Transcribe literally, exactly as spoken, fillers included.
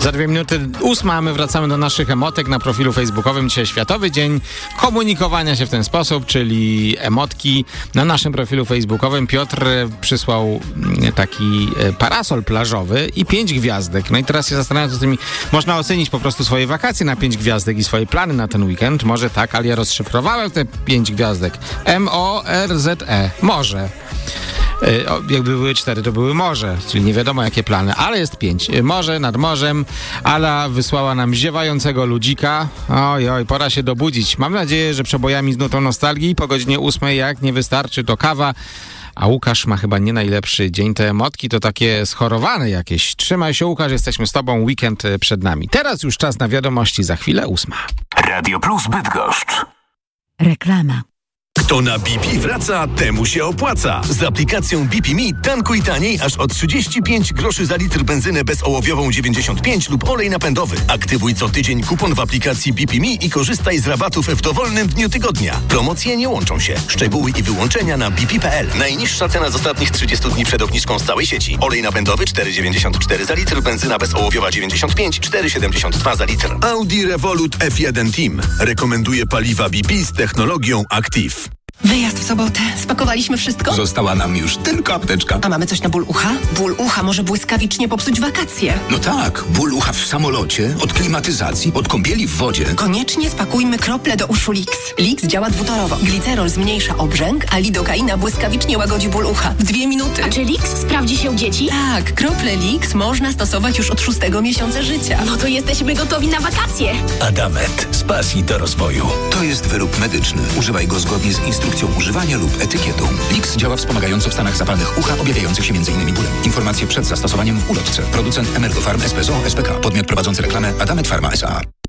Za dwie minuty ósma, a my wracamy do naszych emotek na profilu facebookowym. Dzisiaj Światowy Dzień Komunikowania się w ten sposób, czyli emotki na naszym profilu facebookowym. Piotr przysłał taki parasol plażowy i pięć gwiazdek. No i teraz się zastanawiam, co z tymi można ocenić po prostu swoje wakacje na pięć gwiazdek i swoje plany na ten weekend. Może tak, ale ja rozszyfrowałem te pięć gwiazdek. M O R Z E. Może. Jakby były cztery, to były morze, czyli nie wiadomo jakie plany, ale jest pięć. Morze nad morzem. Ala wysłała nam ziewającego ludzika. Oj, oj, pora się dobudzić. Mam nadzieję, że przebojami z nutą nostalgii po godzinie ósmej, jak nie wystarczy, to kawa. A Łukasz ma chyba nie najlepszy dzień. Te emotki to takie schorowane jakieś. Trzymaj się, Łukasz, jesteśmy z tobą, weekend przed nami. Teraz już czas na wiadomości, za chwilę ósma. Radio Plus Bydgoszcz. Reklama. Kto na B P wraca, temu się opłaca. Z aplikacją B P Me tankuj taniej aż o trzydzieści pięć groszy za litr benzynę bezołowiową dziewięćdziesiąt pięć lub olej napędowy. Aktywuj co tydzień kupon w aplikacji B P Me i korzystaj z rabatów w dowolnym dniu tygodnia. Promocje nie łączą się. Szczegóły i wyłączenia na b p kropka p l. Najniższa cena z ostatnich trzydziestu dni przed obniżką z całej sieci. Olej napędowy cztery dziewięćdziesiąt cztery za litr, benzyna bezołowiowa dziewięćdziesiąt pięć, cztery siedemdziesiąt dwa za litr. Audi Revolut F jeden Team rekomenduje paliwa B P z technologią Active. Wyjazd w sobotę. Spakowaliśmy wszystko? Została nam już tylko apteczka. A mamy coś na ból ucha? Ból ucha może błyskawicznie popsuć wakacje. No tak, ból ucha w samolocie, od klimatyzacji, od kąpieli w wodzie. Koniecznie spakujmy krople do uszu Lix. Lix działa dwutorowo. Glicerol zmniejsza obrzęk, a lidokaina błyskawicznie łagodzi ból ucha. W dwie minuty. A czy Lix sprawdzi się u dzieci? Tak, krople Lix można stosować już od szóstego miesiąca życia. No to jesteśmy gotowi na wakacje. Adamet. Z pasji do rozwoju. To jest wyrób medyczny. Używaj go zgodnie z instrukcją używania lub etykietą. Lix działa wspomagająco w stanach zapalnych ucha objawiających się m.in. bólem. Informacje przed zastosowaniem w ulotce. Producent Emergofarm S P Z O S P K. Podmiot prowadzący reklamę Adamet Pharma S A.